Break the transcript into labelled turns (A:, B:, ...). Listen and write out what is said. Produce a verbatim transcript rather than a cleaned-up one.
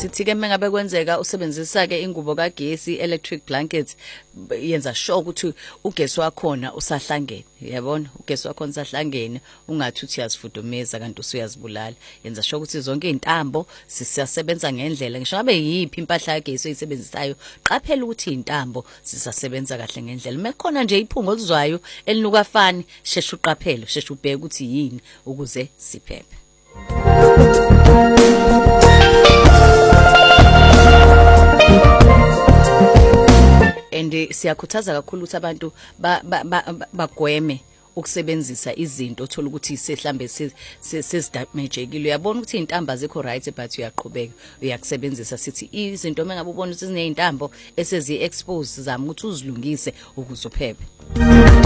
A: sithi ke mengabe kwenzeka usebenzisa ke ingubo kagesi electric blankets yenza sure ukuthi ugesi wakhona usahlangene yabona ugesi wakhona usahlangene ungathi uthi uyazifudumeza kanti usuyazibulala yenza sure ukuthi zonke izintambo sisasebenza ngendlela ngisho ngabe yiphi impahla kagesi oyisebenzisayo qaphela ukuthi izintambo sisasebenza kahle ngendlela mekhona nje iphunga oluzwayo elinukafani sheshe uqaphele sheshe ubheke ukuthi yini ukuze siphephe. And siyakhuthaza kakhulu ukuthi abantu bagweme ukusebenzisa izinto othola ukuthi sehlambe sesidamejekile uyabona ukuthi izintambo azikho right but uyaqhubeka uyakusebenzisa sithi izinto mengabe ubona ukuthi zinezintambo esezi expose zama ukuthi uzilungise ukuze uphephe.